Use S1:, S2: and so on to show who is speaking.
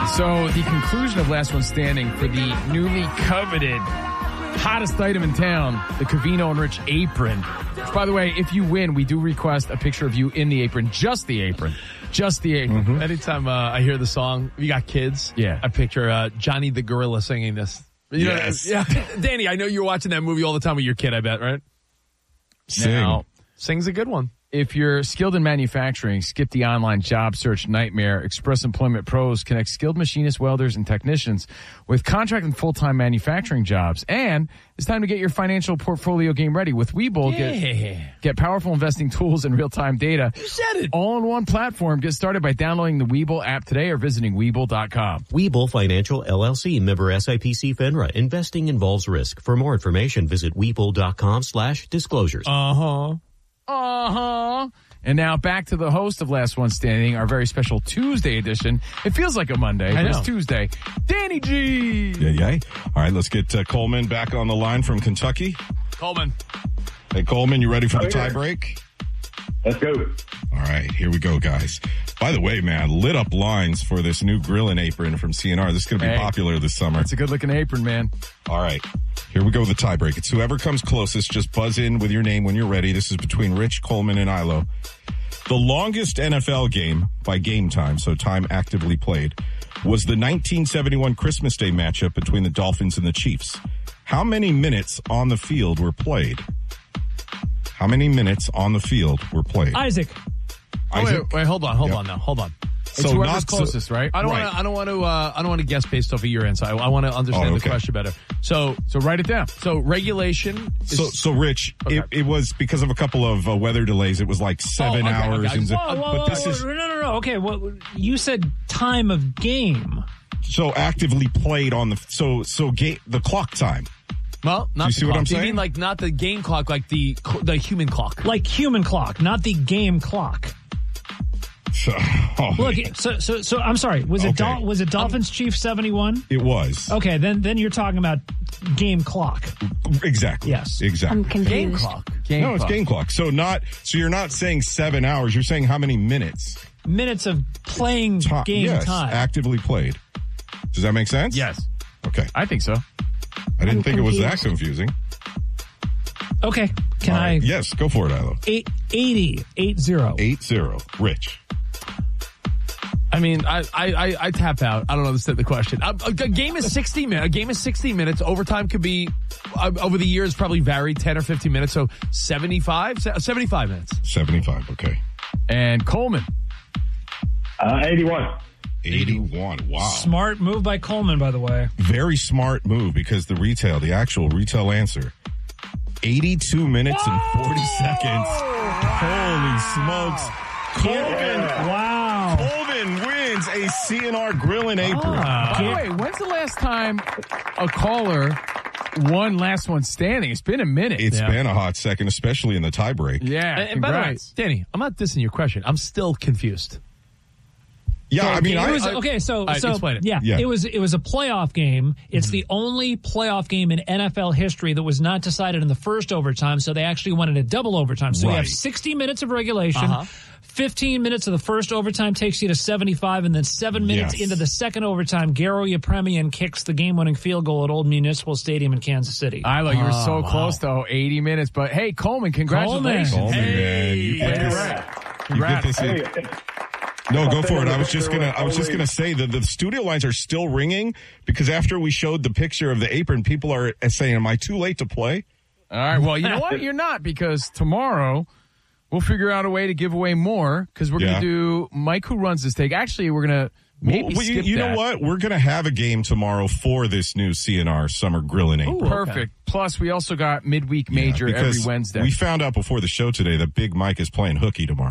S1: So the conclusion of Last One Standing for the newly coveted hottest item in town, the Covino and Rich apron. Which, by the way, if you win, we do request a picture of you in the apron. Just the apron. Just the apron.
S2: Mm-hmm. Anytime I hear the song, you got kids.
S1: Yeah.
S2: I picture Johnny the Gorilla singing this. You know, yeah. Danny, I know you're watching that movie all the time with your kid, I bet, right? Now, sing's a good one.
S1: If you're skilled in manufacturing, skip the online job search nightmare. Express Employment Pros connect skilled machinists, welders, and technicians with contract and full-time manufacturing jobs. And it's time to get your financial portfolio game ready. With Webull, get powerful investing tools and real-time data.
S2: You said it.
S1: All in one platform. Get started by downloading the Webull app today or visiting Webull.com.
S3: Webull Financial, LLC, member SIPC FINRA. Investing involves risk. For more information, visit Webull.com/disclosures.
S1: And now back to the host of Last One Standing, our very special Tuesday edition. It feels like a Monday, but it's Tuesday. Danny G.
S4: Yeah. All right, let's get Coleman back on the line from Kentucky.
S2: Coleman.
S4: Hey, Coleman, you ready for the tie break?
S5: Let's go.
S4: All right, here we go, guys. By the way, man, lit up lines for this new grilling apron from CNR. This is going to be popular this summer.
S1: It's a good-looking apron, man.
S4: All right, here we go with the tie break. It's whoever comes closest. Just buzz in with your name when you're ready. This is between Rich, Coleman, and Ilo. The longest NFL game by game time, so time actively played, was the 1971 Christmas Day matchup between the Dolphins and the Chiefs. How many minutes on the field were played? How many minutes on the field were played?
S2: Isaac. Wait, hold on now. Hold on.
S1: It's whoever's closest, right?
S2: I don't want to guess based off of your answer. I want to understand the question better. So
S1: write it down.
S2: So regulation.
S4: So Rich,
S2: okay.
S4: it was because of a couple of weather delays. It was like 7 hours.
S2: Okay.
S4: But this is
S6: no. Okay, well, you said time of game.
S4: So actively played on the the clock time.
S2: Well, not
S4: you
S2: the
S4: see
S2: clock.
S4: what I'm
S2: You
S4: saying?
S2: mean like not the game clock, like the human clock?
S6: Like human clock, not the game clock. Look, so I'm sorry. Was it Dolphins Chiefs 71?
S4: It was.
S6: Okay, then you're talking about game clock.
S4: Exactly.
S6: Yes.
S4: Exactly.
S7: I'm confused.
S2: Game clock.
S4: It's game clock. So you're not saying 7 hours. You're saying how many minutes?
S6: Minutes of playing game time.
S4: Actively played. Does that make sense?
S1: Yes.
S4: Okay.
S1: I think so.
S4: I didn't think it was that confusing.
S6: Okay. Can I?
S4: Yes, go for it, Ilo.
S6: 80.
S4: 80. Rich.
S2: I mean, I tap out. I don't understand the question. A game is 60 minutes. A game is 60 minutes. Overtime could be, over the years, probably varied 10 or 15 minutes. So 75 minutes.
S4: 75. Okay.
S1: And Coleman.
S5: 81.
S4: 81. Wow.
S6: Smart move by Coleman, by the way.
S4: Very smart move because the actual retail answer, 82 minutes and 40 seconds. Holy smokes. Coleman wins a CNR Grillin' apron.
S1: By the way, when's the last time a caller won Last One Standing? It's been a minute.
S4: It's been a hot second, especially in the tie break.
S1: Yeah,
S2: and by the way, Danny, I'm not dissing your question. I'm still confused.
S4: Yeah, I mean,
S2: explain it.
S6: Yeah, it was a playoff game. It's the only playoff game in NFL history that was not decided in the first overtime, so they actually wanted a double overtime. So you have 60 minutes of regulation. 15 minutes of the first overtime takes you to 75, and then 7 minutes into the second overtime, Garo Yepremian kicks the game-winning field goal at Old Municipal Stadium in Kansas City.
S1: Ilo, you were so close, though. 80 minutes. But, hey, Coleman, congratulations.
S4: Coleman, man. You get this in. No, go for it. I was just gonna say that the studio lines are still ringing because after we showed the picture of the apron, people are saying, "Am I too late to play?"
S1: All right. Well, you know what? You're not, because tomorrow we'll figure out a way to give away more because we're gonna do Mike Who Runs This Take. Actually, we're gonna maybe skip
S4: you know what? We're gonna have a game tomorrow for this new CNR Summer Grillin' Apron.
S1: Perfect. Okay. Plus, we also got midweek major every Wednesday.
S4: We found out before the show today that Big Mike is playing hooky tomorrow.